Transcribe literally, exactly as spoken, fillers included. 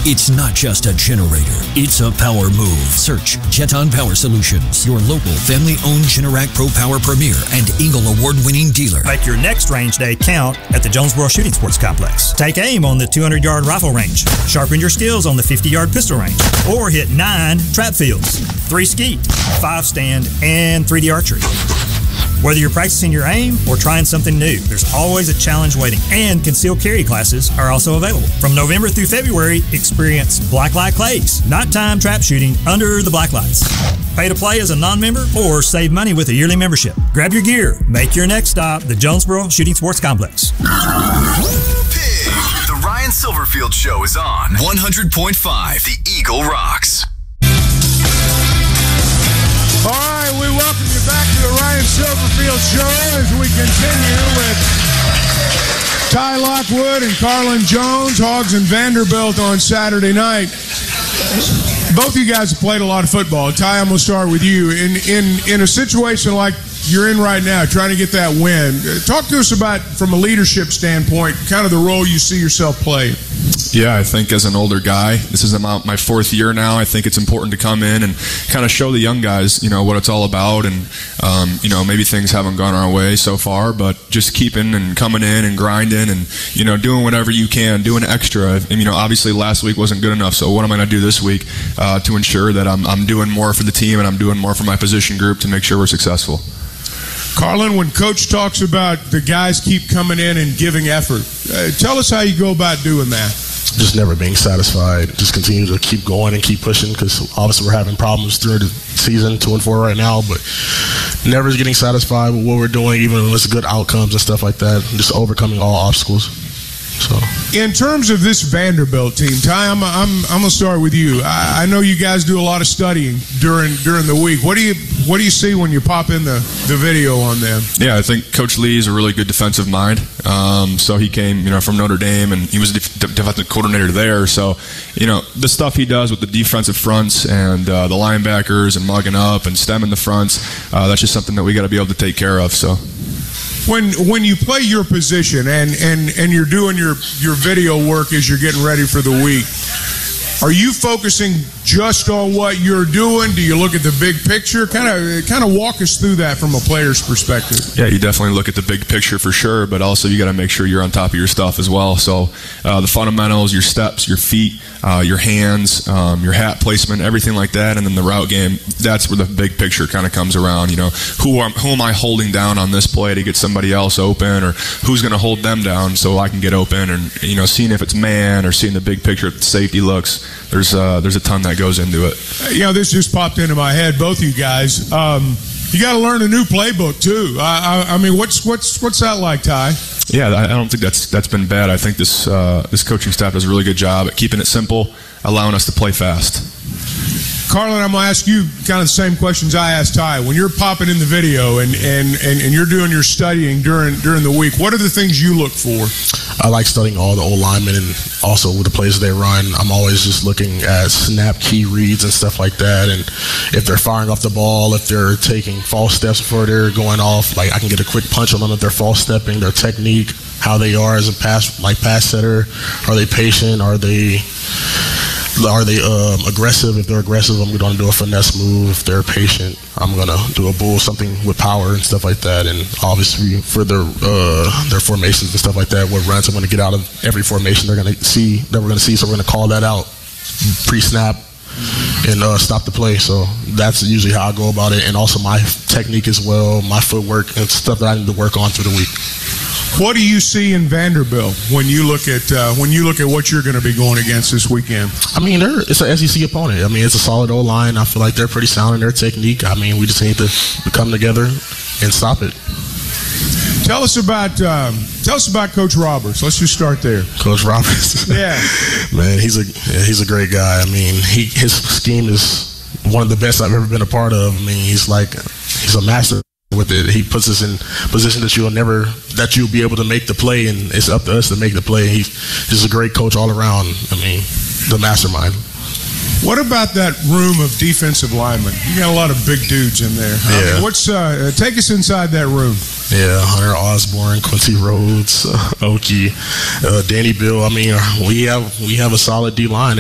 It's not just a generator, it's a power move. Search Jeton Power Solutions, your local family-owned Generac Pro Power Premier and Eagle Award-winning dealer. Make your next range day count at the Jonesboro Shooting Sports Complex. Take aim on the two hundred yard rifle range. Sharpen your skills on the fifty yard pistol range. Or hit nine trap fields, three skeet, five stand, and three D archery. Whether you're practicing your aim or trying something new, there's always a challenge waiting, and concealed carry classes are also available. From November through February, experience Blacklight Clays, nighttime trap shooting under the black lights. Pay to play as a non-member or save money with a yearly membership. Grab your gear. Make your next stop the Jonesboro Shooting Sports Complex. Pig. The Ryan Silverfield Show is on one hundred point five. The Eagle rocks. All right, we welcome you back to the Ryan Silverfield Show as we continue with Ty Lockwood and Carlin Jones, Hogs and Vanderbilt on Saturday night. Both of you guys have played a lot of football. Ty, I'm going to start with you. In, in, in a situation like you're in right now, trying to get that win, talk to us about, from a leadership standpoint, kind of the role you see yourself play. Yeah, I think as an older guy, this is about my fourth year now. I think it's important to come in and kind of show the young guys, you know, what it's all about. And, um, you know, maybe things haven't gone our way so far, but just keeping and coming in and grinding and, you know, doing whatever you can, doing extra. And, you know, obviously last week wasn't good enough. So what am I going to do this week uh, to ensure that I'm, I'm doing more for the team and I'm doing more for my position group to make sure we're successful? Carlin, when Coach talks about the guys keep coming in and giving effort, uh, tell us how you go about doing that. Just never being satisfied. Just continue to keep going and keep pushing, because obviously we're having problems through the season, two and four right now, but never getting satisfied with what we're doing, even when it's good outcomes and stuff like that. Just overcoming all obstacles. So, in terms of this Vanderbilt team, Ty, I'm I'm I'm gonna start with you. I, I know you guys do a lot of studying during during the week. What do you what do you see when you pop in the, the video on them? Yeah, I think Coach Lee is a really good defensive mind. Um, so he came, you know, from Notre Dame, and he was a def- defensive coordinator there. So, you know, the stuff he does with the defensive fronts and uh, the linebackers and mugging up and stemming the fronts, uh, that's just something that we got to be able to take care of. So. When when you play your position and, and, and you're doing your, your video work as you're getting ready for the week, are you focusing just on what you're doing? Do you look at the big picture? Kind of kind of walk us through that from a player's perspective. Yeah, you definitely look at the big picture for sure, but also you got to make sure you're on top of your stuff as well. So uh, the fundamentals, your steps, your feet, uh, your hands, um, your hat placement, everything like that, and then the route game, that's where the big picture kind of comes around. You know, who am, who am I holding down on this play to get somebody else open, or who's going to hold them down so I can get open, and, you know, seeing if it's man or seeing the big picture, if the safety looks. There's uh, there's a ton that goes into it. You know, this just popped into my head, both of you guys. Um, you got to learn a new playbook too. I, I, I mean, what's what's what's that like, Ty? Yeah, I don't think that's that's been bad. I think this uh, this coaching staff does a really good job at keeping it simple, allowing us to play fast. Carlin, I'm going to ask you kind of the same questions I asked Ty. When you're popping in the video and, and, and, and you're doing your studying during during the week, what are the things you look for? I like studying all the old linemen and also with the plays they run. I'm always just looking at snap key reads and stuff like that. And if they're firing off the ball, if they're taking false steps before they're going off, like I can get a quick punch on them if they're false stepping, their technique, how they are as a pass, like pass setter. Are they patient? Are they... Are they um, aggressive? If they're aggressive, I'm going to do a finesse move. If they're patient, I'm going to do a bull, something with power and stuff like that. And obviously for their uh, their formations and stuff like that, what runs I'm going to get out of every formation they're going to see, that we're going to see. So we're going to call that out pre-snap and uh, stop the play. So that's usually how I go about it. And also my technique as well, my footwork and stuff that I need to work on through the week. What do you see in Vanderbilt when you look at uh, when you look at what you're going to be going against this weekend? I mean, they're, it's an S E C opponent. I mean, it's a solid O-line. I feel like they're pretty sound in their technique. I mean, we just need to come together and stop it. Tell us about um, tell us about Coach Roberts. Let's just start there. Coach Roberts, yeah, man, he's a yeah, he's a great guy. I mean, he his scheme is one of the best I've ever been a part of. I mean, he's like he's a master with it. He puts us in position that you'll never that you'll be able to make the play, and it's up to us to make the play. He, he's a great coach all around. I mean, the mastermind. What about that room of defensive linemen? You got a lot of big dudes in there. Yeah. I mean, what's uh, take us inside that room? Yeah, Hunter Osborne, Quincy Rhodes, uh, Oki, uh, Danny Bill. I mean, we have we have a solid D line.